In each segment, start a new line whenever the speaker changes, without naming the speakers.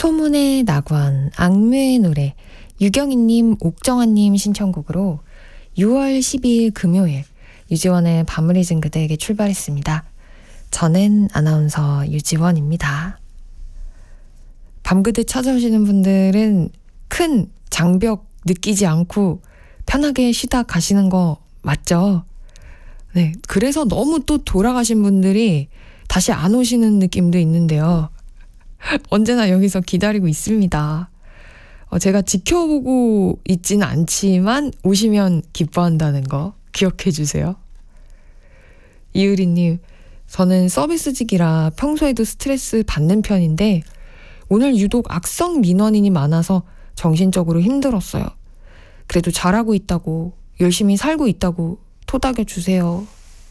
소문의 낙원, 악뮤의 노래, 유경희님, 옥정아님 신청곡으로 6월 12일 금요일 유지원의 밤을 잊은 그대에게 출발했습니다. 저는 아나운서 유지원입니다. 밤그대 찾아오시는 분들은 큰 장벽 느끼지 않고 편하게 쉬다 가시는 거 맞죠? 네, 그래서 너무 또 돌아가신 분들이 다시 안 오시는 느낌도 있는데요. 언제나 여기서 기다리고 있습니다. 제가 지켜보고 있진 않지만 오시면 기뻐한다는 거 기억해 주세요. 이유리님, 저는 서비스직이라 평소에도 스트레스 받는 편인데 오늘 유독 악성 민원인이 많아서 정신적으로 힘들었어요. 그래도 잘하고 있다고, 열심히 살고 있다고 토닥여 주세요.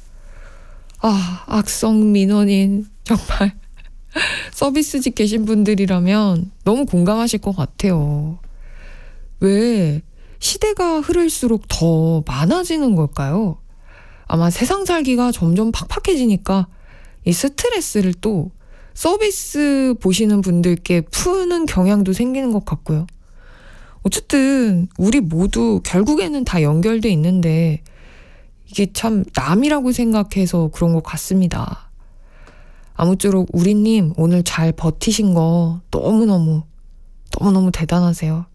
악성 민원인 정말 서비스직 계신 분들이라면 너무 공감하실 것 같아요. 왜 시대가 흐를수록 더 많아지는 걸까요? 아마 세상 살기가 점점 팍팍해지니까 이 스트레스를 또 서비스 보시는 분들께 푸는 경향도 생기는 것 같고요. 어쨌든 우리 모두 결국에는 다 연결돼 있는데 이게 참 남이라고 생각해서 그런 것 같습니다. 아무쪼록 우리님 오늘 잘 버티신 거 너무너무 대단하세요.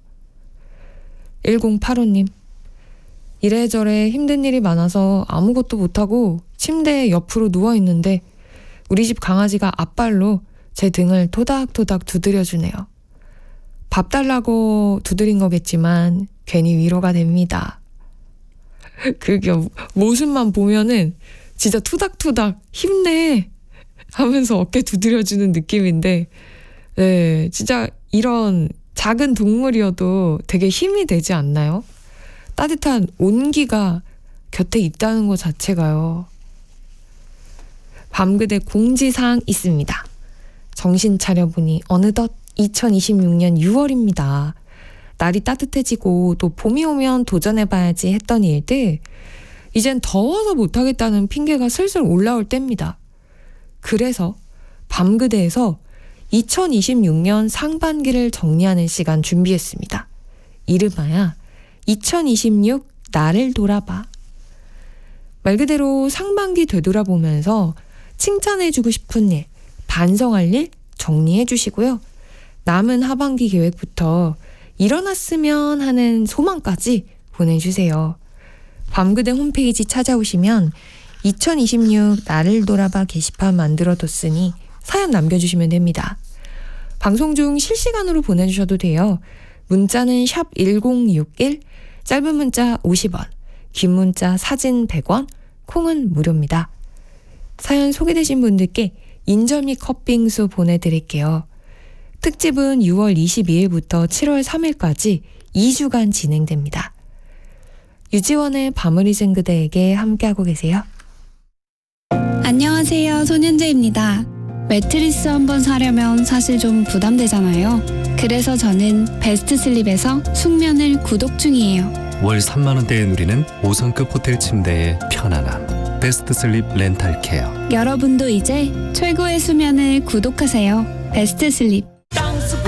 1085님, 이래저래 힘든 일이 많아서 아무것도 못하고 침대 옆으로 누워있는데 우리 집 강아지가 앞발로 제 등을 토닥토닥 두드려주네요. 밥 달라고 두드린 거겠지만 괜히 위로가 됩니다. 그게 모습만 보면은 진짜 투닥투닥 힘내 하면서 어깨 두드려주는 느낌인데, 네, 진짜 이런 작은 동물이어도 되게 힘이 되지 않나요? 따뜻한 온기가 곁에 있다는 것 자체가요. 밤그대 공지사항 있습니다. 정신 차려보니 어느덧 2026년 6월입니다. 날이 따뜻해지고 또 봄이 오면 도전해봐야지 했던 일들, 이젠 더워서 못하겠다는 핑계가 슬슬 올라올 때입니다. 그래서 밤그대에서 2026년 상반기를 정리하는 시간 준비했습니다. 이름하여 2026 나를 돌아봐. 말 그대로 상반기 되돌아보면서 칭찬해주고 싶은 일, 반성할 일 정리해 주시고요. 남은 하반기 계획부터 일어났으면 하는 소망까지 보내주세요. 밤그대 홈페이지 찾아오시면 2026 나를 돌아봐 게시판 만들어뒀으니 사연 남겨주시면 됩니다. 방송 중 실시간으로 보내주셔도 돼요. 문자는 샵 1061, 짧은 문자 50원, 긴 문자 사진 100원, 콩은 무료입니다. 사연 소개되신 분들께 인절미 컵빙수 보내드릴게요. 특집은 6월 22일부터 7월 3일까지 2주간 진행됩니다. 유지원의 밤을 잊은 그대에게 함께하고 계세요.
안녕하세요, 손현재입니다. 매트리스 한번 사려면 사실 좀 부담되잖아요. 그래서 저는 베스트슬립에서 숙면을 구독 중이에요.
월 3만원대에 누리는 5성급 호텔 침대의 편안함. 베스트슬립 렌탈케어.
여러분도 이제 최고의 수면을 구독하세요. 베스트슬립.